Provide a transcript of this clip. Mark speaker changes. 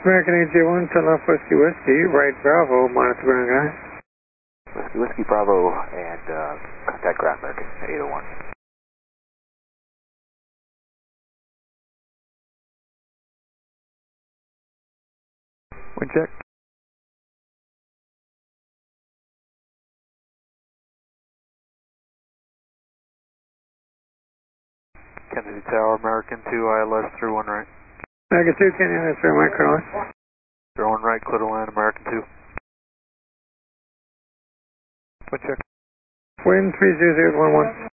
Speaker 1: American AJ1, 10 left Whiskey Whiskey, right Bravo, monitor ground guy.
Speaker 2: Whiskey Whiskey Bravo and contact ground American 801.
Speaker 3: Wind check.
Speaker 4: Kennedy Tower, American 2, ILS through 1 right.
Speaker 1: American 2, can you answer my call?
Speaker 4: Through 1 right, clear to land, American 2.
Speaker 3: Wind check.
Speaker 1: Wind 30011.